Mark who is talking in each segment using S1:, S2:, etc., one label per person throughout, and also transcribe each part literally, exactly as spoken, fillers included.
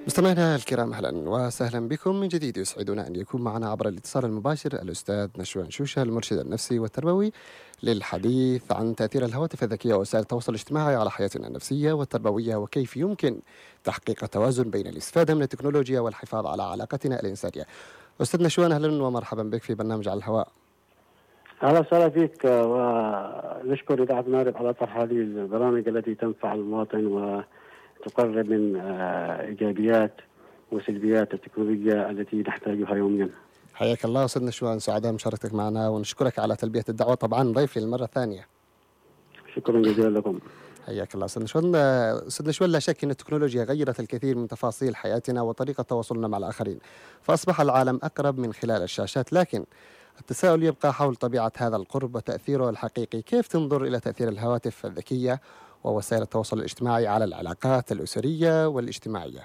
S1: مستمعينا الكرام، أهلا وسهلا بكم من جديد. يسعدنا أن يكون معنا عبر الاتصال المباشر الأستاذ نشوان شوشة، المرشد النفسي والتربوي، للحديث عن تأثير الهواتف الذكية ووسائل التواصل الاجتماعي على حياتنا النفسية والتربوية، وكيف يمكن تحقيق التوازن بين الاستفادة من التكنولوجيا والحفاظ على علاقتنا الإنسانية. أستاذ نشوان، أهلا ومرحبا بك في برنامج على الهواء.
S2: أهلا وسهلا فيك، ونشكر إذاعة مارب على طرح هذه البرامج التي تنفع المواطن وتقرب من إيجابيات وسلبيات التكنولوجيا التي نحتاجها يوميا.
S1: حياك الله أستاذ نشوان، سعداء مشاركتك معنا ونشكرك على تلبية الدعوة، طبعا ضيفي للمرة الثانية.
S2: شكرا جزيلا لكم.
S1: حياك الله أستاذ نشوان. أستاذ نشوان، لا شك أن التكنولوجيا غيرت الكثير من تفاصيل حياتنا وطريقة تواصلنا مع الآخرين، فأصبح العالم أقرب من خلال الشاشات، لكن التساؤل يبقى حول طبيعة هذا القرب وتأثيره الحقيقي. كيف تنظر إلى تأثير الهواتف الذكية ووسائل التواصل الاجتماعي على العلاقات الأسرية والاجتماعية؟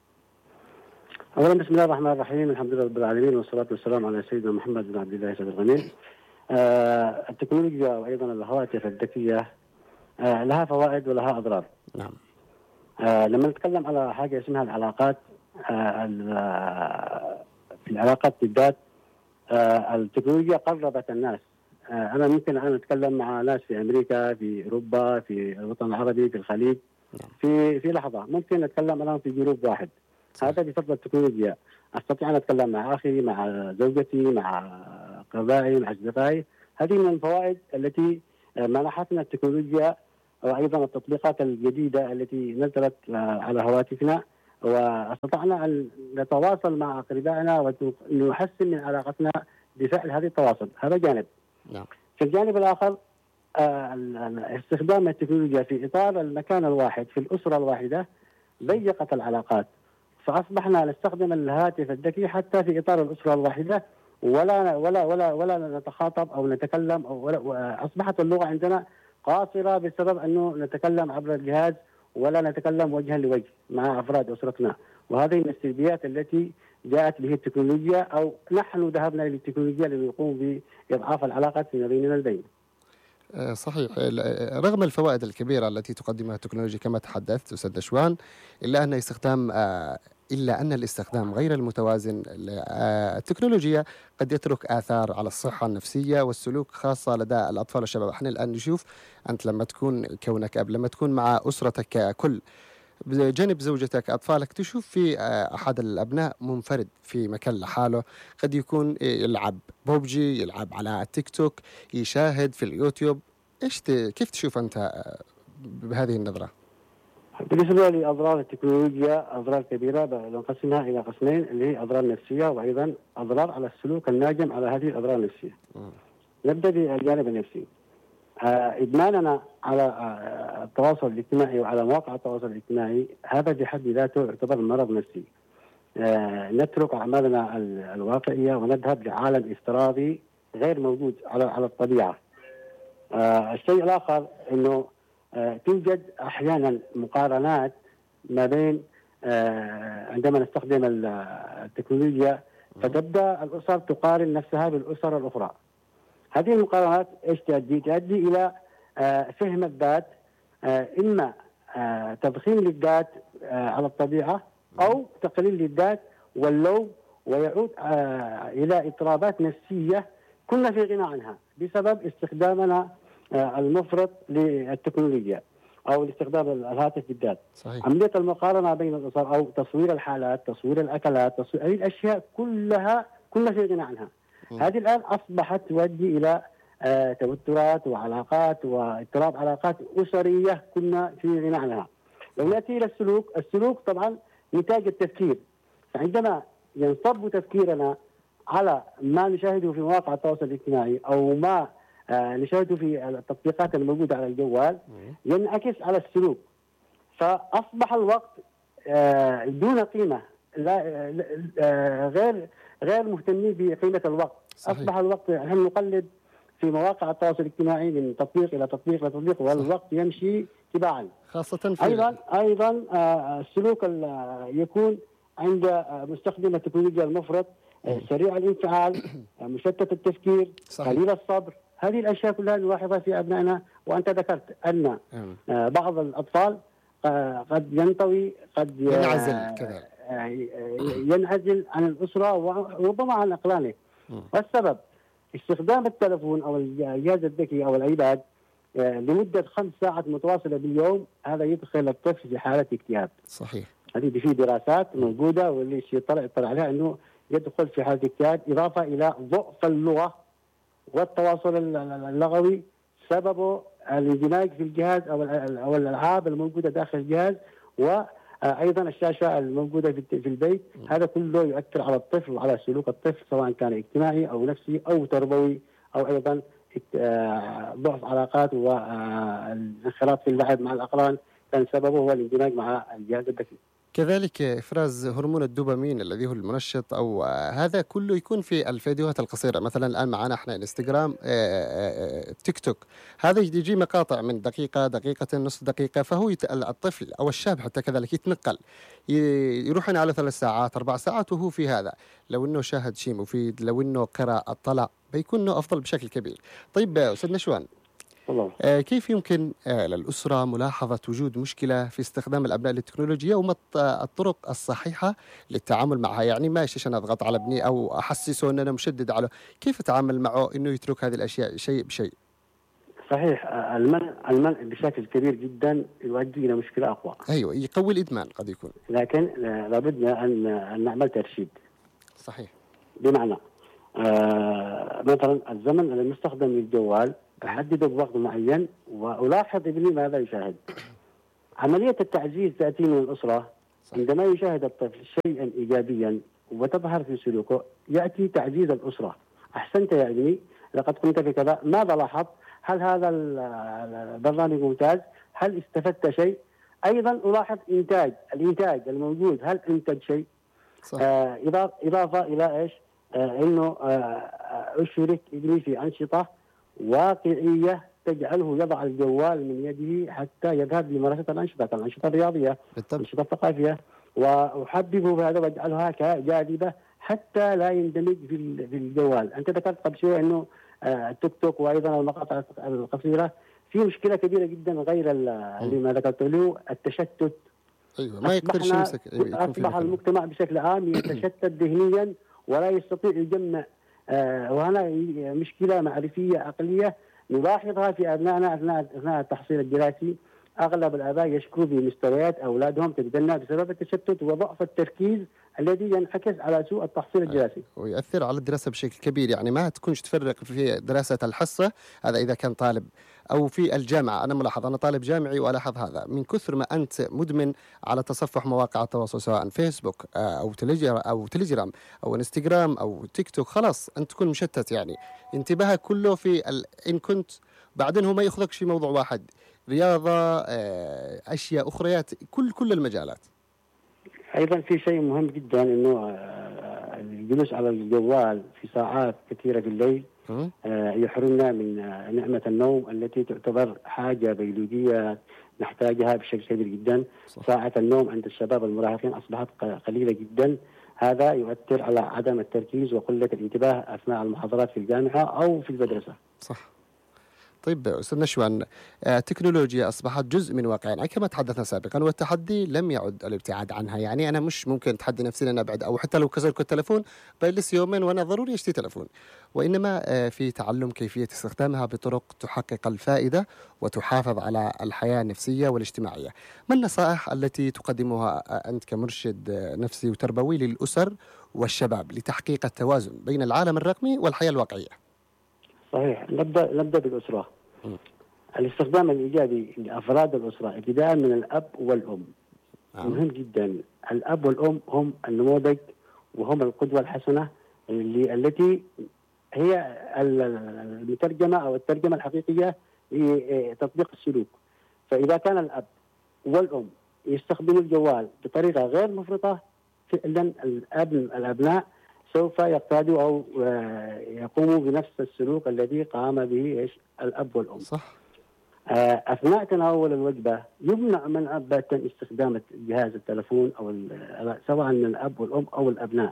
S2: أولا بسم الله الرحمن الرحيم، الحمد لله رب العالمين، والصلاة والسلام على سيدنا محمد بن عبد الله سيد الغني. آه التكنولوجيا وأيضا الهواتف الذكية آه لها فوائد ولها أضرار.
S1: نعم.
S2: آه لما نتكلم على حاجة اسمها العلاقات، آه في العلاقات بالذات آه التكنولوجيا قربت الناس. آه أنا ممكن أن أتكلم مع ناس في أمريكا، في أوروبا، في الوطن العربي، في الخليج،
S1: نعم.
S2: في في لحظة ممكن أتكلم الآن في جروب واحد. صح. هذا بفضل التكنولوجيا. أستطيع أن أتكلم مع أخي، مع زوجتي، مع قربائي، مع أصدقائي. هذه من الفوائد التي منحتنا التكنولوجيا، وأيضا التطبيقات الجديدة التي نزلت على هواتفنا، واستطعنا أن نتواصل مع أقربائنا ونحسن من علاقتنا بفعل هذه التواصل. هذا جانب.
S1: نعم.
S2: في الجانب الآخر استخدام التكنولوجيا في إطار المكان الواحد في الأسرة الواحدة ضيقت العلاقات، فأصبحنا نستخدم الهاتف الذكي حتى في إطار الأسرة الواحدة، ولا ولا ولا ولا نتخاطب أو نتكلم، أو ولا أصبحت اللغة عندنا قاصرة بسبب أنه نتكلم عبر الجهاز ولا نتكلم وجها لوجه مع أفراد أسرتنا. وهذه من السلبيات التي جاءت به التكنولوجيا، أو نحن ذهبنا للتكنولوجيا لنقوم بإضعاف العلاقات فيما بيننا البين.
S1: صحيح. رغم الفوائد الكبيرة التي تقدمها التكنولوجيا كما تحدثت أستاذ نشوان، إلا أن استخدام إلا أن الاستخدام غير المتوازن للتكنولوجيا قد يترك آثار على الصحة النفسية والسلوك، خاصة لدى الأطفال والشباب. احنا الآن نشوف أنت لما تكون كونك أب، لما تكون مع أسرتك ككل بجانب زوجتك أطفالك، تشوف في أحد الأبناء منفرد في مكان لحاله، قد يكون يلعب بوبجي، يلعب على التيك توك، يشاهد في اليوتيوب. إيش ت... كيف تشوف أنت بهذه النظرة؟
S2: بالنسبة لأضرار التكنولوجيا أضرار كبيرة، نقسمها إلى قسمين، اللي هي أضرار نفسية وأيضا أضرار على السلوك الناجم على هذه الأضرار النفسية. م. نبدأ بالجانب النفسي. آه إدماننا على آه التواصل الاجتماعي وعلى مواقع التواصل الاجتماعي، هذا بحد ذاته يعتبر مرض نفسي. آه نترك أعمالنا الواقعية ونذهب لعالم افتراضي غير موجود على على الطبيعة. آه الشيء الآخر إنه آه توجد أحيانا مقارنات ما بين آه عندما نستخدم التكنولوجيا، فتبدأ الأسر تقارن نفسها بالأسر الأخرى. هذه المقارنات ايش تؤدي؟ تؤدي الى آه فهم الذات، آه اما آه تضخيم للذات آه على الطبيعه، او تقليل للذات واللوم، ويعود آه الى اضطرابات نفسيه كنا في غنى عنها بسبب استخدامنا آه المفرط للتكنولوجيا او استخدام الهاتف بالذات.
S1: صحيح.
S2: عمليه المقارنه بين الاسر او تصوير الحالات، تصوير الاكلات، تصوير هذه الاشياء كلها كنا في غنى عنها. م. هذه الآن أصبحت تؤدي إلى آه توترات وعلاقات واضطراب علاقات أسرية كنا في غنى عنها. لو نأتي إلى السلوك، السلوك طبعا نتاج التفكير، فعندما ينصب تفكيرنا على ما نشاهده في مواقع التواصل الاجتماعي أو ما آه نشاهده في التطبيقات الموجودة على الجوال، ينعكس على السلوك، فأصبح الوقت آه دون قيمة، لا آه غير غير مهتمين بقيمة الوقت. صحيح. أصبح الوقت نحن نقلد في مواقع التواصل الاجتماعي من تطبيق إلى تطبيق إلى تطبيق، والوقت صح. يمشي تباعا.
S1: خاصة في
S2: أيضا أيضا السلوك يكون عند مستخدم التكنولوجيا المفرط، سريع الانفعال، مشتت التفكير، صحيح. قليل الصبر. هذه الأشياء كلها نلاحظها في أبنائنا. وأنت ذكرت أن بعض الأطفال قد ينطوي، قد
S1: ينعزل كذا.
S2: ينعزل عن الأسرة وربما عن أقرانه. والسبب استخدام التلفون أو الجهاز الذكي أو الأيباد لمدة خمس ساعات متواصلة باليوم، هذا يدخل الطفل في حالة اكتئاب.
S1: صحيح.
S2: هذه في دراسات موجودة واللي يطلع يطلع عليها أنه يدخل في حالة اكتئاب، إضافة إلى ضعف اللغة والتواصل اللغوي سببه الاندماج في الجهاز أو أو الألعاب الموجودة داخل الجهاز، وأيضا الشاشة الموجودة في البيت. هذا كله يؤثر على الطفل وعلى سلوك الطفل، سواء كان اجتماعي أو نفسي أو تربوي، أو أيضا ضعف علاقات والانخراط في اللعب مع الأقران كان سببه هو الاندماج مع الجهاز الذكي.
S1: كذلك إفراز هرمون الدوبامين الذي هو المنشط، أو هذا كله يكون في الفيديوهات القصيرة. مثلا الآن معنا احنا انستغرام، تيك توك، هذا يجي مقاطع من دقيقة، دقيقة، نصف دقيقة، فهو الطفل أو الشاب حتى كذلك يتنقل، يروح على ثلاث ساعات أربع ساعات وهو في هذا. لو إنه شاهد شيء مفيد، لو إنه قرأ اطلع، بيكون إنه أفضل بشكل كبير. طيب أستاذ نشوان، آه كيف يمكن آه للأسرة ملاحظة وجود مشكلة في استخدام الأبناء للتكنولوجيا وما الطرق الصحيحة للتعامل معها؟ يعني ما إيش أنا أضغط على ابني أو أحسسه أن أنا مشدد عليه، كيف أتعامل معه إنه يترك هذه الأشياء شيء بشيء؟
S2: صحيح، المنع المنع بشكل كبير جدا يؤدي إلى مشكلة أقوى.
S1: أيوة، يقوي الإدمان قد يكون،
S2: لكن لابد أن أن نعمل ترشيد.
S1: صحيح.
S2: بمعنى آه مثلا الزمن المستخدم للجوال أحدده بوقت معين وألاحظ ابني ماذا يشاهد. عملية التعزيز تأتي من الأسرة. عندما يشاهد الطفل شيئا إيجابيا وتظهر في سلوكه يأتي تعزيز الأسرة. أحسنت يا ابني، لقد قمت بكذا، ماذا لاحظت؟ هل هذا البرنامج ممتاز؟ هل استفدت شيء؟ أيضا ألاحظ إنتاج الإنتاج الموجود، هل أنتج شيء؟ آه إضافة إلى إيش؟ آه إنه آه أشرك ابني في أنشطة واقعية تجعله يضع الجوال من يده حتى يذهب لممارسة الأنشطة، الأنشطة الرياضية، الأنشطة الثقافية، وأحببه بهذا واجعلها كجاذبة حتى لا يندمج في في الجوال. أنت ذكرت قبل شوي إنه التيك توك وأيضا المقاطع القصيرة في مشكلة كبيرة جدا غير اللي ما ذكرت له، التشتت.
S1: أيوة، ما يقدرش يمسك.
S2: أصبح المجتمع بشكل عام يتشتت ذهنيا ولا يستطيع يجمع. آه وهنا مشكلة معرفية عقلية نلاحظها في أبنائنا أثناء أثناء التحصيل الدراسي. أغلب الآباء يشكوا بمستويات أولادهم تتدنى بسبب التشتت وضعف التركيز الذي ينعكس على سوء التحصيل الدراسي
S1: ويؤثر على الدراسة بشكل كبير. يعني ما تكونش تفرق في دراسة الحصة، هذا إذا كان طالب، أو في الجامعة. أنا ملاحظ، أنا طالب جامعي وألاحظ هذا، من كثر ما أنت مدمن على تصفح مواقع التواصل سواء فيسبوك أو تليجرام أو تليجرام أو انستغرام أو تيك توك، خلاص أنت تكون مشتت. يعني انتباهك كله في ال... إن كنت بعدين هو ما يأخذك في موضوع واحد، رياضة، أشياء أخريات، كل كل المجالات.
S2: أيضا في شيء مهم جدا إنه الجلوس على الجوال في ساعات كثيرة في الليل يحرمنا من نعمة النوم التي تعتبر حاجة بيولوجية نحتاجها بشكل كبير جدا. صح. ساعة النوم عند الشباب المراهقين أصبحت قليلة جدا، هذا يؤثر على عدم التركيز وقلة الانتباه أثناء المحاضرات في الجامعة أو في المدرسة.
S1: صح. طيب أستاذ نشوان، التكنولوجيا أصبحت جزء من واقعنا كما تحدثنا سابقا، والتحدي لم يعد الابتعاد عنها. يعني أنا مش ممكن تحدي نفسي أن أبعد، أو حتى لو كسرت التلفون بجلس يومين وأنا ضروري أشتري تلفون، وإنما في تعلم كيفية استخدامها بطرق تحقق الفائدة وتحافظ على الحياة النفسية والاجتماعية. ما النصائح التي تقدمها أنت كمرشد نفسي وتربوي للأسر والشباب لتحقيق التوازن بين العالم الرقمي والحياة الواقعية؟
S2: صحيح، نبدأ نبدأ بالأسرة. م. الاستخدام الإيجابي لأفراد الأسرة ابتداء من الأب والأم آه. مهم جدا. الأب والأم هم النموذج وهم القدوة الحسنة اللي التي هي المترجمة أو الترجمة الحقيقية لتطبيق السلوك. فإذا كان الأب والأم يستخدموا الجوال بطريقة غير مفرطة، فعلا الأب الأبناء سوف يقتادوا أو يقوموا بنفس السلوك الذي قام به إيش الأب والأم. صح. أثناء تناول الوجبة يمنع من الأب استخدام جهاز التلفون أو سواء من الأب والأم أو الأبناء.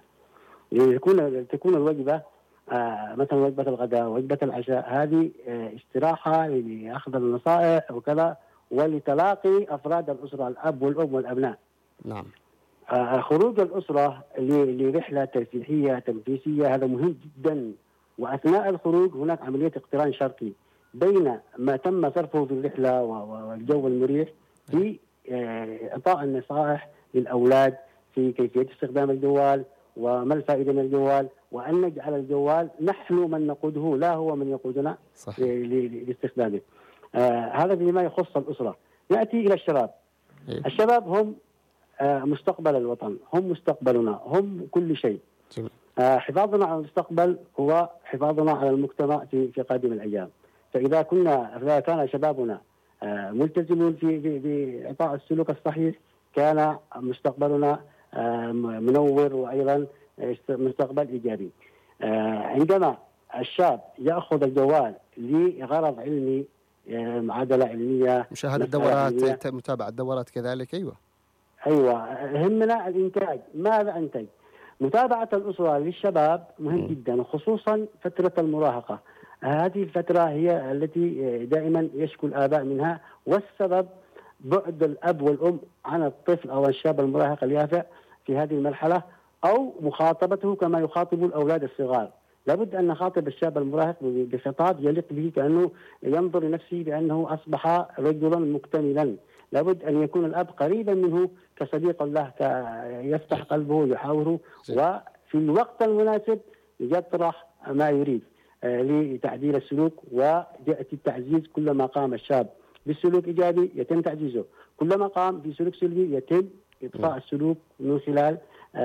S2: يكون تكون الوجبة مثلا وجبة الغداء وجبة العشاء هذه استراحة لأخذ النصائح وكذا ولتلاقي أفراد الأسرة الأب والأم والأبناء.
S1: نعم.
S2: آه، خروج الأسرة ل- لرحلة ترفيهية تنفيسية هذا مهم جدا، وأثناء الخروج هناك عملية اقتران شرطي بين ما تم صرفه في الرحلة و- و- والجو المريح في آه، إعطاء النصائح للأولاد في كيفية استخدام الجوال وما الفائدة من الجوال، وأن نجعل الجوال نحن من نقوده لا هو من يقودنا
S1: صحيح.
S2: ل- ل- لاستخدامه. آه، هذا فيما يخص الأسرة. نأتي إلى الشباب.
S1: إيه.
S2: الشباب هم آه، مستقبل الوطن، هم مستقبلنا، هم كل شيء.
S1: جميل.
S2: آه، حفاظنا على المستقبل هو حفاظنا على المجتمع في في قادم الأيام. فإذا كنا إذا كان شبابنا آه، ملتزمون في في في إعطاء السلوك الصحيح، كان مستقبلنا آه، منور، وأيضا مستقبل إيجابي. آه، عندما الشاب يأخذ الجوال لغرض علمي، آه، معادلة علمية،
S1: مشاهدة
S2: مسألة
S1: دورات،
S2: علمية،
S1: ت- متابعة دورات كذلك. أيوة.
S2: ايوه، يهمنا الانتاج، ماذا انتج؟ متابعه الاسره للشباب مهم
S1: م.
S2: جدا، وخصوصا فتره المراهقه. هذه الفتره هي التي دائما يشكو الاباء منها، والسبب بعد الاب والام عن الطفل او الشاب المراهق اليافع في هذه المرحله، او مخاطبته كما يخاطب الاولاد الصغار. لابد ان نخاطب الشاب المراهق بخطاب يليق به، كانه ينظر لنفسه بانه اصبح رجلا مكتملا. لابد أن يكون الأب قريبا منه كصديق له، يفتح قلبه يحاوره، وفي الوقت المناسب يطرح ما يريد آه، لتعديل السلوك، ويأتي التعزيز. كلما قام الشاب بالسلوك إيجابي يتم تعزيزه، كلما قام بسلوك سلبي يتم إطفاء السلوك من خلال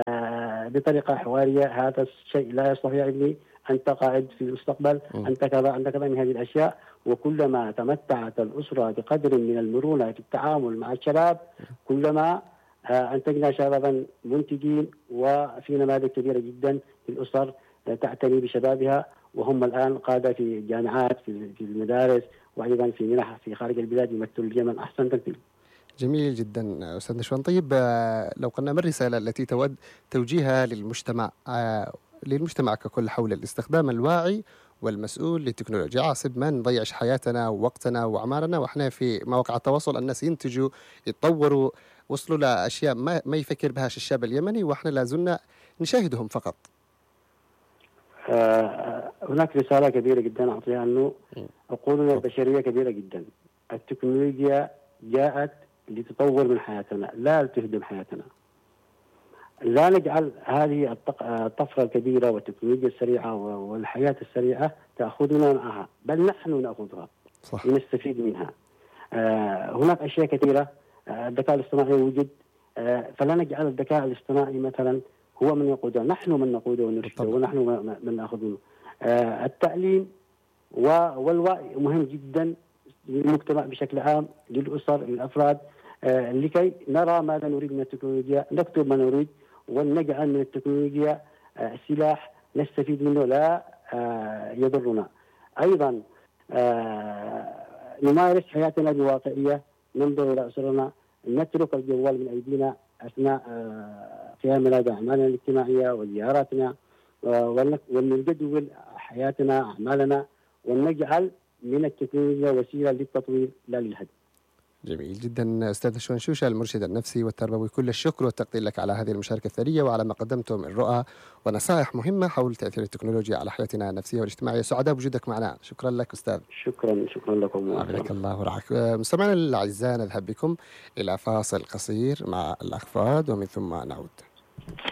S2: آه، بطريقة حوارية. هذا الشيء لا يستطيع ابني، أنت قائد في المستقبل، أنت كذا أنت كذا، من هذه الأشياء. وكلما تمتعت الأسرة بقدر من المرونة في التعامل مع الشباب، كلما آه، أنتجنا شبابا منتجين، وفي نماذج كبيرة جدا في الأسر آه، تعتني بشبابها، وهم الآن قادة في الجامعات، في في المدارس، وأيضا في منح في خارج البلاد يمثل اليمن أحسن تمثيل.
S1: جميل جدا أستاذ نشوان. طيب، آه، لو قلنا ما الرسالة التي تود توجيهها للمجتمع آه، للمجتمع ككل حول الاستخدام الواعي والمسؤول للتكنولوجيا، عصب ما نضيعش حياتنا ووقتنا وأعمارنا وإحنا في مواقع التواصل، الناس ينتجوا يتطوروا، وصلوا لأشياء ما, ما يفكر بهاش الشاب اليمني، وإحنا لازلنا نشاهدهم فقط.
S2: آه، هناك رسالة كبيرة جدا أعطيها، أنه عقولنا البشرية كبيرة جدا. التكنولوجيا جاءت لتطور من حياتنا، لا لتهدم حياتنا. لا نجعل هذه الطفرة الكبيرة والتكنولوجيا السريعة والحياة السريعة تأخذنا معها، بل نحن نأخذها. صح. ونستفيد منها. آه هناك أشياء كثيرة. آه الذكاء الاصطناعي وجد، آه فلا نجعل الذكاء الاصطناعي مثلا هو من يقوده، نحن من نقوده ونرشده، ونحن من نأخذ منه. آه التعليم والوعي مهم جدا للمجتمع بشكل عام، للأسر، للأفراد، آه لكي نرى ماذا نريد من التكنولوجيا، نكتب ما نريد، ونجعل من التكنولوجيا آه سلاح نستفيد منه، لا آه يضرنا. أيضا آه نمارس حياتنا بواقعية، ننظر إلى أسرنا، نترك الجوال من أيدينا أثناء آه قيامنا بأعمالنا الاجتماعية وزياراتنا، آه ونجدول حياتنا أعمالنا، ونجعل من التكنولوجيا وسيلة للتطوير لا للهدم. جميل
S1: جدا أستاذ نشوان شوشة، المرشد النفسي والتربوي، كل الشكر والتقدير لك على هذه المشاركة الثرية وعلى ما قدمته من رؤى ونصائح مهمة حول تأثير التكنولوجيا على حياتنا النفسية والاجتماعية. سعداء بوجودك معنا. شكرا لك أستاذ.
S2: شكرا شكرا لكم.
S1: حفظك الله ورعاك. مستمعينا الأعزاء، نذهب بكم إلى فاصل قصير مع الأخفاض ومن ثم نعود.